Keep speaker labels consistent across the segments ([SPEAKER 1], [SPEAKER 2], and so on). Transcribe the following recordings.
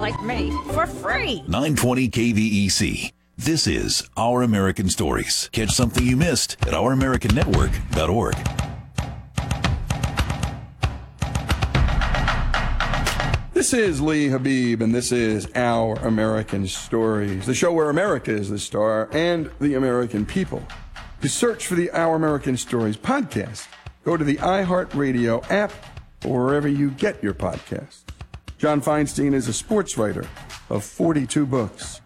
[SPEAKER 1] like me for free.
[SPEAKER 2] 920 KVEC. This is Our American Stories. Catch something you missed at OurAmericanNetwork.org.
[SPEAKER 3] This is Lee Habib, and this is Our American Stories, the show where America is the star and the American people. To search for the Our American Stories podcast, go to the iHeartRadio app or wherever you get your podcasts. John Feinstein is a sports writer of 42 books,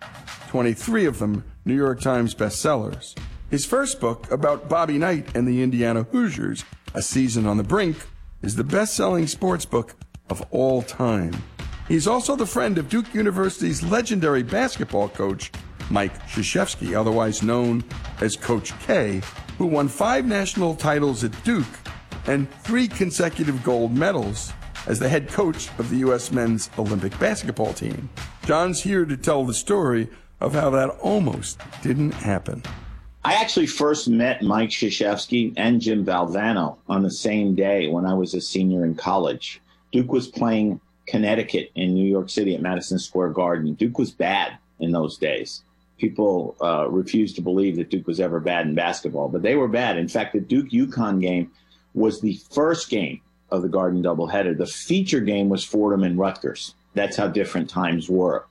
[SPEAKER 3] 23 of them New York Times bestsellers. His first book, about Bobby Knight and the Indiana Hoosiers, A Season on the Brink, is the best-selling sports book of all time. He's also the friend of Duke University's legendary basketball coach, Mike Krzyzewski, otherwise known as Coach K, who won 5 national titles at Duke and 3 consecutive gold medals as the head coach of the U.S. men's Olympic basketball team. John's here to tell the story of how that almost didn't happen.
[SPEAKER 4] I actually first met Mike Krzyzewski and Jim Valvano on the same day when I was a senior in college. Duke was playing Connecticut in New York City at Madison Square Garden. Duke was bad in those days. People refused to believe that Duke was ever bad in basketball, but they were bad. In fact, the Duke-UConn game was the first game of the Garden doubleheader. The feature game was Fordham and Rutgers. That's how different times were.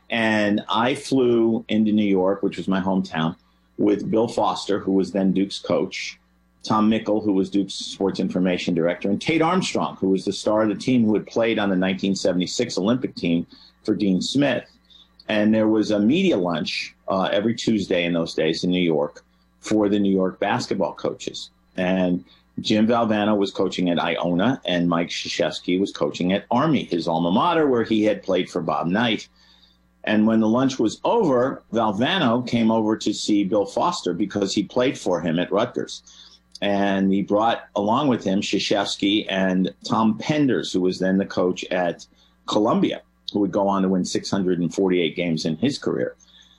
[SPEAKER 4] And I flew into New York, which was my hometown, with Bill Foster, who was then Duke's coach, Tom Mickle, who was Duke's sports information director, and Tate Armstrong, who was the star of the team who had played on the 1976 Olympic team for Dean Smith. And there was a media lunch every Tuesday in those days in New York for the New York basketball coaches. And Jim Valvano was coaching at Iona, and Mike Krzyzewski was coaching at Army, his alma mater, where he had played for Bob Knight. And when the lunch was over, Valvano came over to see Bill Foster because he played for him at Rutgers. And he brought along with him Krzyzewski and Tom Penders, who was then the coach at Columbia, who would go on to win 648 games in his career.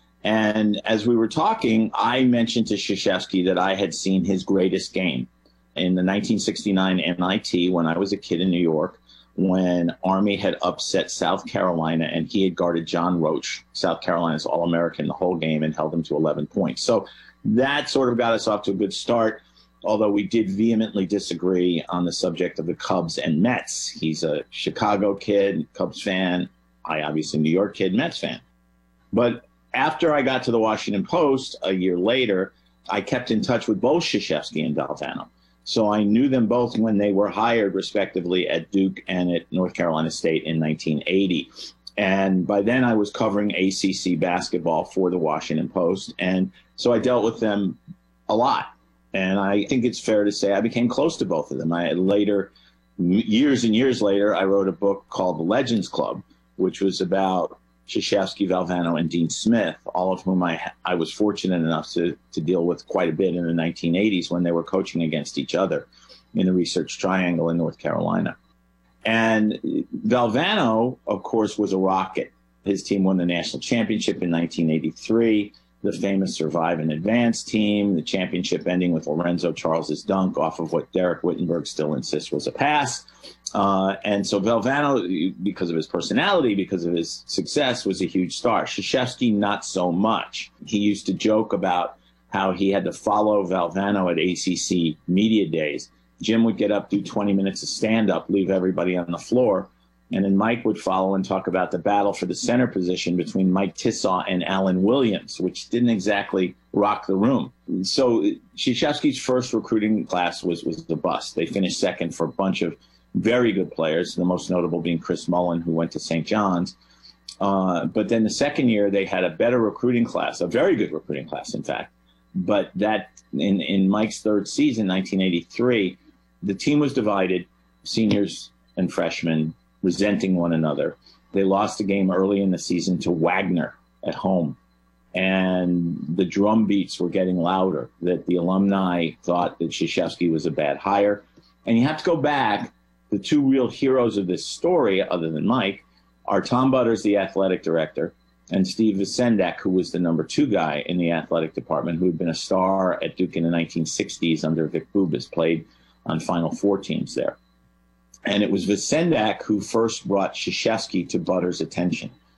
[SPEAKER 4] And as we were talking, I mentioned to Krzyzewski that I had seen his greatest game in the 1969 NIT when I was a kid in New York, when Army had upset South Carolina and he had guarded John Roach, South Carolina's All-American, the whole game and held them to 11 points. So that sort of got us off to a good start, although we did vehemently disagree on the subject of the Cubs and Mets. He's a Chicago kid, Cubs fan. I obviously New York kid, Mets fan. But after I got to the Washington Post a year later, I kept in touch with both Krzyzewski and Valvano. So I knew them both when they were hired, respectively, at Duke and at North Carolina State in 1980. And by then I was covering ACC basketball for the Washington Post. And so I dealt with them a lot. And I think it's fair to say I became close to both of them. Years and years later, I wrote a book called The Legends Club, which was about Krzyzewski, Valvano, and Dean Smith, all of whom I was fortunate enough to deal with quite a bit in the 1980s when they were coaching against each other in the Research Triangle in North Carolina. And Valvano, of course, was a rocket. His team won the national championship in 1983, the famous Survive and Advance team, the championship ending with Lorenzo Charles's dunk off of what Derek Wittenberg still insists was a pass. And so Valvano, because of his personality, because of his success, was a huge star. Krzyzewski, not so much. He used to joke about how he had to follow Valvano at ACC media days. Jim would get up, do 20 minutes of stand-up, leave everybody on the floor, and then Mike would follow and talk about the battle for the center position between Mike Tissaw and Alan Williams, which didn't exactly rock the room. So Krzyzewski's first recruiting class was the bust. They finished second for a bunch of very good players, the most notable being Chris Mullin, who went to St. John's. But then the second year, they had a better recruiting class, a very good recruiting class, in fact. But that in Mike's third season, 1983, the team was divided, seniors and freshmen resenting one another. They lost a game early in the season to Wagner at home. And the drum beats were getting louder, that the alumni thought that Krzyzewski was a bad hire. And you have to go back. The two real heroes of this story, other than Mike, are Tom Butters, the athletic director, and Steve Visendak, who was the number 2 guy in the athletic department, who had been a star at Duke in the 1960s under Vic Bubas, played on Final Four teams there. And it was Visendak who first brought Krzyzewski to Butters' attention.